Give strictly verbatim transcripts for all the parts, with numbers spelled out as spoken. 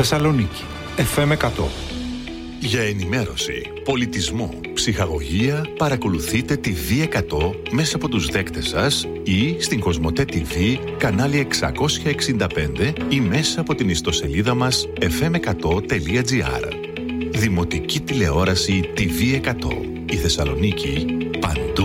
Θεσσαλονίκη, εφ εμ εκατό. Για ενημέρωση, πολιτισμό, ψυχαγωγία, παρακολουθείτε τη βι εκατό μέσα από τους δέκτες σας ή στην Κοσμοτέ τι βι, κανάλι εξακόσια εξήντα πέντε ή μέσα από την ιστοσελίδα μας εφ εμ εκατό τελεία τζι άρ. Δημοτική τηλεόραση τι βι εκατό. Η Θεσσαλονίκη παντού.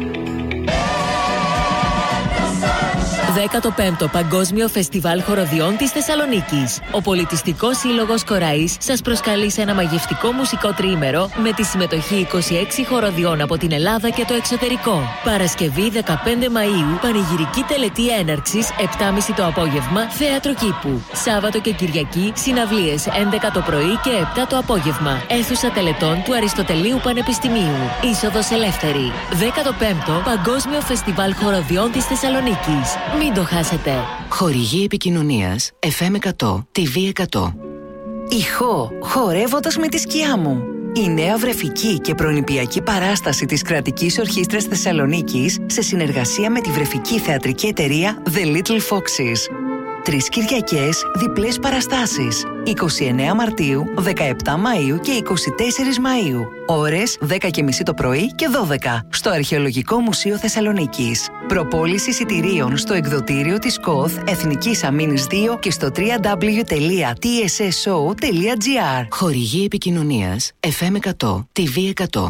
δέκατο πέμπτο Παγκόσμιο Φεστιβάλ Χοροδιών της Θεσσαλονίκης. Ο Πολιτιστικός Σύλλογος Κοραής σας προσκαλεί σε ένα μαγευτικό μουσικό τριήμερο με τη συμμετοχή είκοσι έξι χοροδιών από την Ελλάδα και το εξωτερικό. Παρασκευή δεκαπέντε Μαΐου, πανηγυρική τελετή έναρξης, επτά και μισή το απόγευμα, θέατρο κήπου. Σάββατο και Κυριακή, συναυλίες έντεκα το πρωί και επτά το απόγευμα. Αίθουσα τελετών του Αριστοτελείου Πανεπιστημίου. Είσοδος ελεύθερη. δέκατο πέμπτο Παγκόσμιο Φεστιβάλ Χοροδιών της Θεσσαλονίκης. Μην το χάσετε. Χορηγή επικοινωνίας εφ εμ εκατό, τι βι εκατό. Ηχώ, χορεύοντας με τη σκιά μου. Η νέα βρεφική και προνηπιακή παράσταση της Κρατικής Ορχήστρας Θεσσαλονίκης σε συνεργασία με τη βρεφική θεατρική εταιρεία The Little Foxes. Τρεις Κυριακές, διπλές παραστάσεις. είκοσι εννέα Μαρτίου, δεκαεπτά Μαΐου και είκοσι τέσσερις Μαΐου. Ώρες δέκα και μισή το πρωί και δώδεκα στο Αρχαιολογικό Μουσείο Θεσσαλονίκης. Προπόληση εισιτηρίων στο εκδοτήριο της ΚΟΘ Εθνικής Αμήνης δύο και στο double-u double-u double-u τελεία τι ες ες ο τελεία τζι άρ. Χορηγή επικοινωνίας εφ εμ εκατό, τι βι εκατό.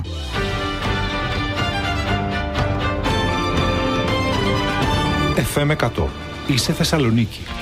εφ εμ εκατό. Είσαι Θεσσαλονίκη.